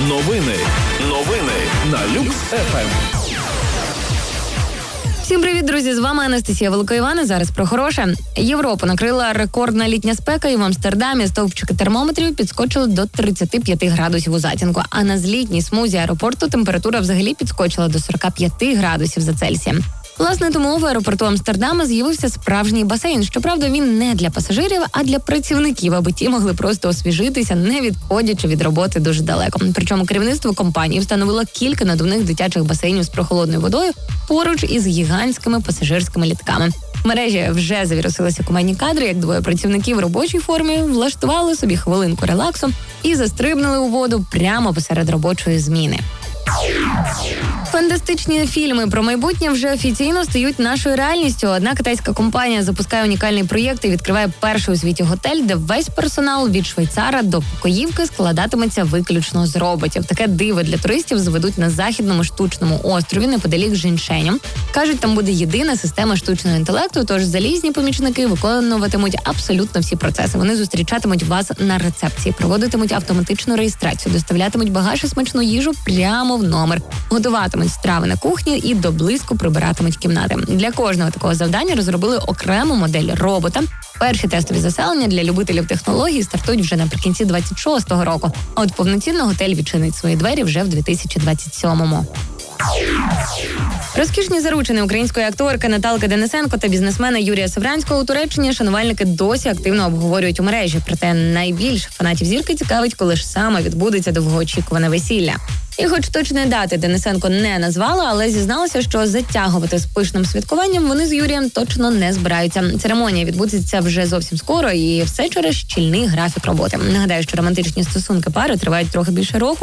Новини на Люкс ФМ. Всім привіт, друзі! З вами Анастасія Великоївана. Зараз про хороше. Європу накрила рекордна літня спека, і в Амстердамі стовпчики термометрів підскочили до 35 градусів у затінку. А на злітній смузі аеропорту температура взагалі підскочила до 45 градусів за Цельсієм. Власне, тому в аеропорту Амстердама з'явився справжній басейн. Щоправда, він не для пасажирів, а для працівників, аби ті могли просто освіжитися, не відходячи від роботи дуже далеко. Причому керівництво компанії встановило кілька надувних дитячих басейнів з прохолодною водою поруч із гігантськими пасажирськими літками. В мережі вже завірусилися кумедні кадри, як двоє працівників в робочій формі влаштували собі хвилинку релаксу і застрибнули у воду прямо посеред робочої зміни. Фантастичні фільми про майбутнє вже офіційно стають нашою реальністю. Одна китайська компанія запускає унікальний проєкт і відкриває перший у світі готель, де весь персонал від швейцара до покоївки складатиметься виключно з роботів. Таке диво для туристів зведуть на західному штучному острові неподалік Жіншеня. Кажуть, там буде єдина система штучного інтелекту, тож залізні помічники виконуватимуть абсолютно всі процеси. Вони зустрічатимуть вас на рецепції, проводитимуть автоматичну реєстрацію, доставлятимуть багаж і смачну їжу прямо в номер, готуватимуть страви на кухні і до блиску прибиратимуть кімнати. Для кожного такого завдання розробили окрему модель робота. Перші тестові заселення для любителів технологій стартують вже наприкінці 26-го року. А от повноцінно готель відчинить свої двері вже в 2027-му. Розкішні заручини української акторки Наталки Денисенко та бізнесмена Юрія Савранського у Туреччині шанувальники досі активно обговорюють у мережі. Проте найбільше фанатів зірки цікавить, коли ж саме відбудеться довгоочікуване весілля. І хоч точної дати Денисенко не назвала, але зізналася, що затягувати з пишним святкуванням вони з Юрієм точно не збираються. Церемонія відбудеться вже зовсім скоро, і все через щільний графік роботи. Нагадаю, що романтичні стосунки пари тривають трохи більше року.